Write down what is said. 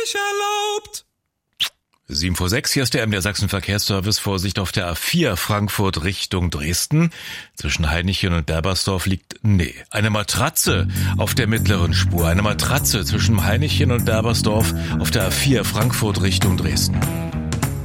nicht erlaubt. 7:06, hier ist der MDR Sachsen Verkehrsservice. Vorsicht auf der A4 Frankfurt Richtung Dresden. Zwischen Hainichen und Berbersdorf liegt, eine Matratze auf der mittleren Spur. Eine Matratze zwischen Hainichen und Berbersdorf auf der A4 Frankfurt Richtung Dresden.